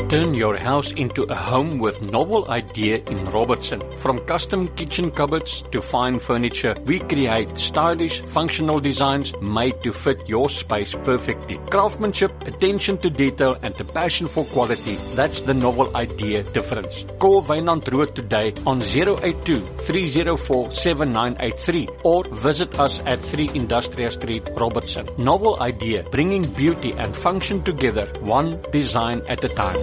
Turn your house into a home with novel idea in Robertson. From custom kitchen cupboards to fine furniture, we create stylish, functional designs made to fit your space perfectly. Craftsmanship, attention to detail, and a passion for quality, that's the novel idea difference. Call Wynand Rood today on 082-304-7983 or visit us at 3 Industrial Street, Robertson. Novel idea, bringing beauty and function together, one design at a time.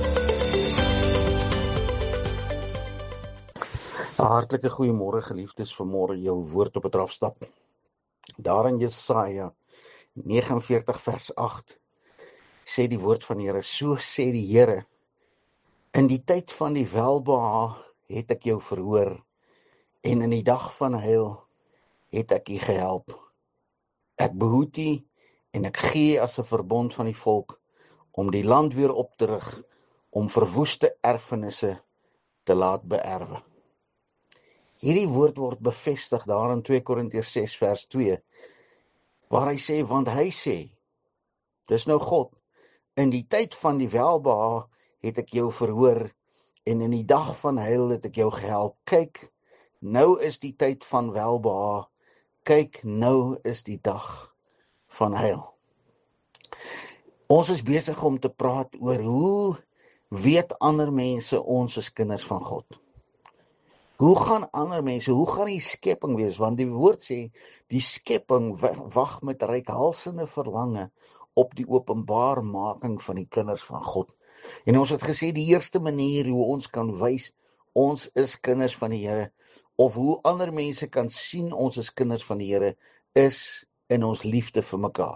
'n Hartlike goeiemôre geliefdes, vanmôre jou woord op 'n drafstap. Daar in Jesaja 49 vers 8 sê die woord van die Here, so sê die Here, in die tyd van die welbehae het ek jou verhoor, en in die dag van heil het ek u gehelp. Ek behoed u en ek gee as 'n verbond van die volk, om die land weer op te rig, om verwoeste erfenisse te laat beerwe. Hierdie woord word bevestig daar in 2 Korintiërs 6 vers 2, waar hy sê, want hy sê, dis nou God, in die tyd van die welbehae het ek jou verhoor, en in die dag van heil het ek jou gehelp. Kyk, nou is die tyd van welbehae, kyk, nou is die dag van heil. Ons is besig om te praat oor hoe weet ander mense ons is kinders van God. Hoe gaan ander mense, hoe gaan die skepping wees? Want die woord sê, die skepping wag met reikhalsende verlange op die openbaarmaking van die kinders van God. En ons het gesê, die eerste manier hoe ons kan wys, ons is kinders van die Here, of hoe ander mense kan sien ons is kinders van die Here, is in ons liefde vir mekaar.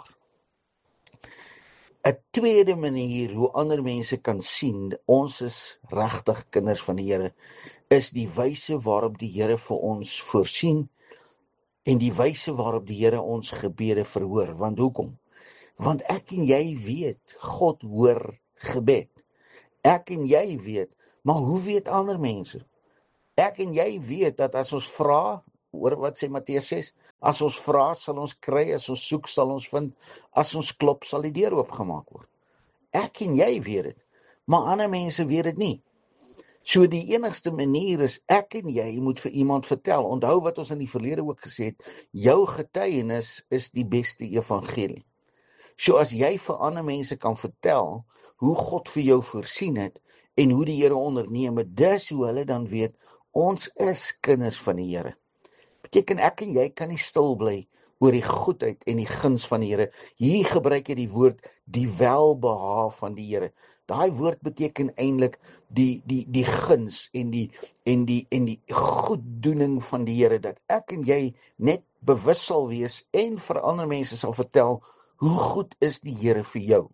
'n tweede manier hoe ander mense kan sien, ons is regtig kinders van die Here, is die wyse waarop die Here vir ons voorsien, en die wyse waarop die Here ons gebede verhoor. Want hoekom? Want ek en jy weet, God hoor gebed. Ek en jy weet, maar hoe weet ander mense? Ek en jy weet dat as ons vra, hoor wat sê Matteus 6, as ons vra, sal ons kry, as ons soek, sal ons vind, as ons klop, sal die deur oopgemaak word. Ek en jy weet dit, maar ander mense weet dit nie. So die enigste manier is, ek en jy moet vir iemand vertel. Onthou wat ons in die verlede ook gesê het, jou getuienis is die beste evangelie. So as jy vir ander mense kan vertel, hoe God vir jou voorsien het, en hoe die Here onderneem het, dis hoe hulle dan weet, ons is kinders van die Here. Beteken ek en jy kan nie stil bly oor die goedheid en die guns van die Here. Hier gebruik hy die woord, die welbehae van die Here. Daai woord beteken eintlik die guns en die goeddoening van die Here, dat ek en jy net bewus sal wees en vir ander mense sal vertel, hoe goed is die Here vir jou.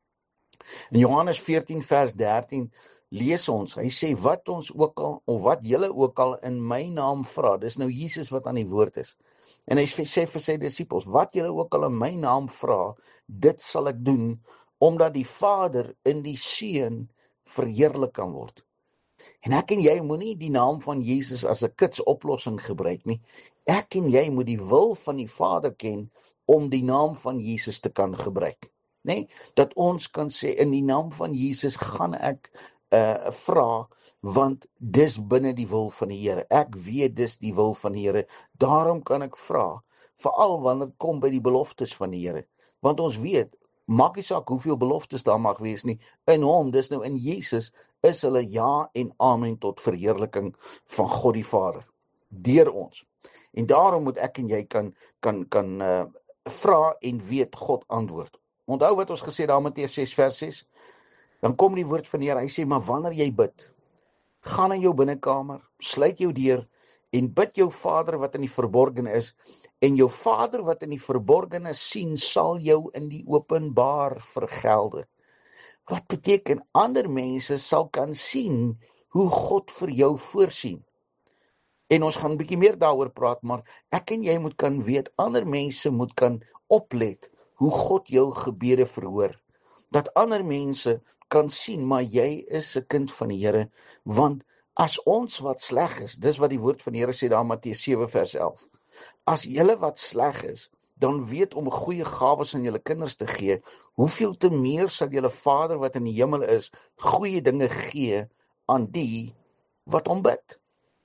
In Johannes 14 vers 13 lees ons, hy sê, wat ons ook al, of wat julle ook al in my naam vra, dis nou Jesus wat aan die woord is, en hy sê vir sy disippels, wat julle ook al in my naam vra, dit sal ek doen, omdat die Vader in die Seun verheerlik kan word. En ek en jy moet nie die naam van Jesus as 'n kitsoplossing gebruik nie, ek en jy moet die wil van die Vader ken, om die naam van Jesus te kan gebruik. Nee, dat ons kan sê, in die naam van Jesus gaan ek vra, want dis binne die wil van die Here. Ek weet dis die wil van die Here, daarom kan ek vra, veral wanneer het kom by die beloftes van die Here. Want ons weet, maak nie saak hoeveel beloftes daar mag wees nie, in hom, dis nou in Jesus, is hulle ja en amen tot verheerliking van God die Vader, deur ons. En daarom moet ek en jy kan vra en weet God antwoord. Onthou wat ons gesê daar in Matteus 6 vers 6, dan kom die woord van die Here, hy sê, maar wanneer jy bid, gaan in jou binnekamer, sluit jou deur, en bid jou Vader wat in die verborgene is, en jou Vader wat in die verborgene sien, sal jou in die openbaar vergelde. Wat beteken, ander mense sal kan sien, hoe God vir jou voorsien. En ons gaan 'n bietjie meer daaroor praat, maar ek en jy moet kan weet, ander mense moet kan oplet, hoe God jou gebede verhoor. Dat ander mense kan sien, maar jy is 'n kind van die Here, want as ons wat sleg is, dis wat die woord van die Here sê daar in Matteus 7 vers 11, as julle wat sleg is, dan weet om goeie gawes aan julle kinders te gee, hoeveel te meer sal julle Vader wat in die hemel is, goeie dinge gee aan die wat hom bid.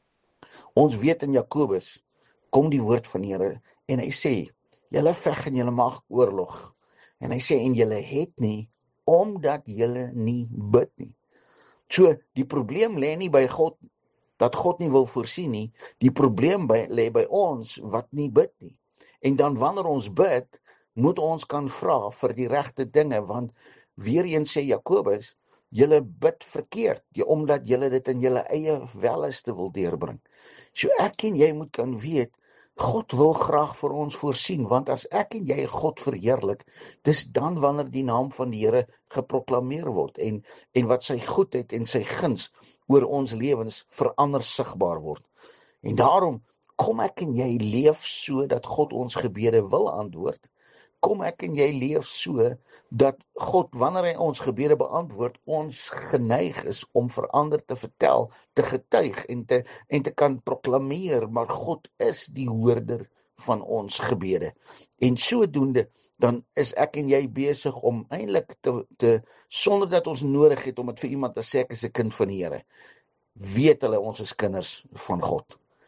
Ons weet in Jakobus, kom die woord van die Here, en hy sê, julle veg en julle mag oorlog. En hy sê, en julle het nie, omdat julle nie bid nie. So, die probleem lê nie by God, dat God nie wil voorsien nie, die probleem lê by ons, wat nie bid nie. En dan wanneer ons bid, moet ons kan vra vir die regte dinge, want weer eens sê Jakobus, julle bid verkeerd, omdat julle dit in julle eie welleste wil deurbring. So ek en jy moet kan weet, God wil graag vir ons voorsien, want as ek en jy God verheerlik, dis dan wanneer die naam van die Here geproklameer word, en wat sy goedheid en sy guns oor ons lewens verander sigbaar word. En daarom, kom ek en jy leef so, dat God ons gebede wil antwoord, kom ek en jy leef so, dat God, wanneer hy ons gebede beantwoord, ons geneig is om verander te vertel, te getuig en te kan proklameer, maar God is die hoorder van ons gebede. En sodoende, dan is ek en jy besig om eintlik sonder dat ons nodig het om dit vir iemand te sê, ek is 'n kind van die Here, weet hulle ons is kinders van God.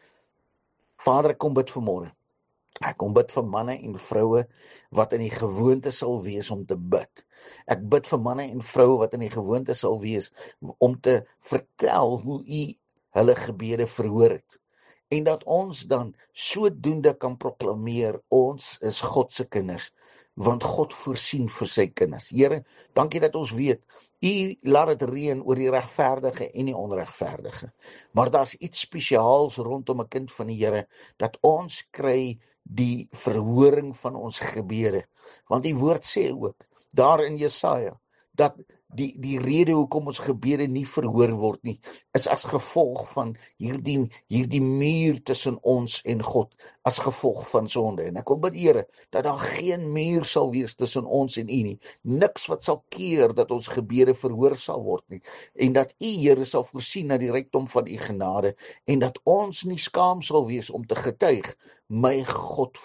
Vader, ek kom bid vanmôre. Ek kom bid vir manne en vroue wat in die gewoonte sal wees om te bid. Ek bid vir manne en vroue wat in die gewoonte sal wees om te vertel hoe U hulle gebede verhoor het. En dat ons dan sodoende kan proklameer, ons is God se kinders, want God voorsien vir sy kinders. Here, dankie dat ons weet, U laat dit reën oor die regverdige en die onregverdige. Maar daar's iets spesiaals rondom 'n kind van die Here, dat ons kry die verhoring van ons gebede. Want die woord sê ook, daar in Jesaja, dat die rede hoekom ons gebede nie verhoor word nie, is as gevolg van hierdie muur tussen ons en God, as gevolg van sonde. En ek wil bid, Here, dat daar geen muur sal wees tussen ons en U nie, niks wat sal keer dat ons gebede verhoor sal word nie, en dat U, Here, sal voorsien na die rykdom van U genade, en dat ons nie skaam sal wees om te getuig, my God